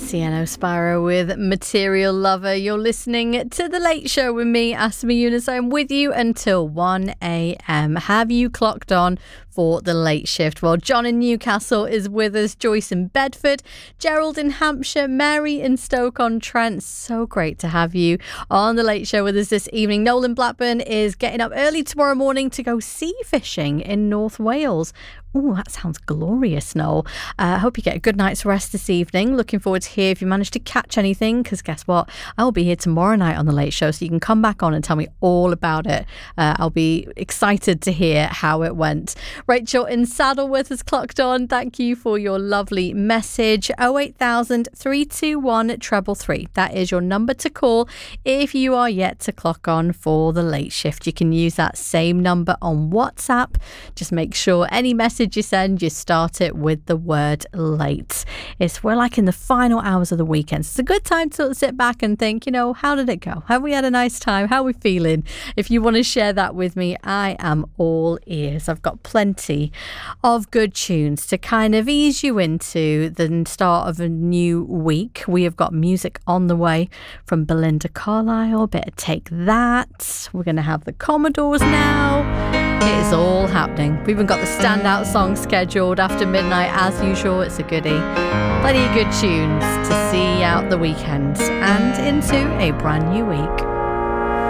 Sienna Sparrow with Material Lover. You're listening to The Late Show with me, Asma Yunus. I'm with you until 1 a.m. Have you clocked on for the late shift? Well, John in Newcastle is with us, Joyce in Bedford, Gerald in Hampshire, Mary in Stoke-on-Trent. So great to have you on the late show with us this evening. Nolan Blackburn is getting up early tomorrow morning to go sea fishing in North Wales. Oh, that sounds glorious, Noel. I hope you get a good night's rest this evening. Looking forward to hear if you manage to catch anything, because guess what? I'll be here tomorrow night on the late show, so you can come back on and tell me all about it. I'll be excited to hear how it went. Rachel in Saddleworth has clocked on. Thank you for your lovely message. 08000 321 333. That is your number to call if you are yet to clock on for the late shift. You can use that same number on WhatsApp. Just make sure any message you send, you start it with the word late. We're like in the final hours of the weekend. It's a good time to sit back and think, how did it go? Have we had a nice time? How are we feeling? If you want to share that with me, I am all ears. I've got plenty of good tunes to kind of ease you into the start of a new week. We have got music on the way from Belinda Carlisle, a bit of Take That. We're going to have the Commodores now. It is all happening. We've even got the standout song scheduled after midnight as usual. It's a goodie. Plenty of good tunes to see out the weekend and into a brand new week.